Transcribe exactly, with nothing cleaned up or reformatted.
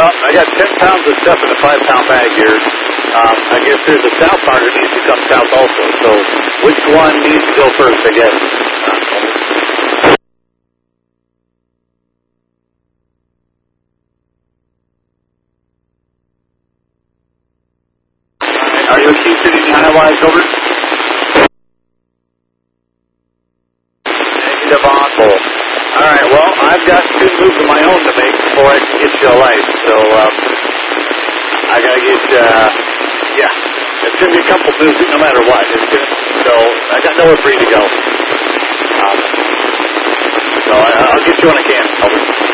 Well, I got ten pounds of stuff in a five-pound bag here. Um, I guess there's a south part that needs to come south also. So which one needs to go first, I guess? Uh, Are you keep sitting high-wise over? Negative on full. All right, well, I've got two moves of my own to make before I can get you a light. So um, I got to get, uh, yeah, it's going to be a couple moves no matter what. It's gonna, so I got nowhere for you to go. Um, so I, I'll get you when I can. Over.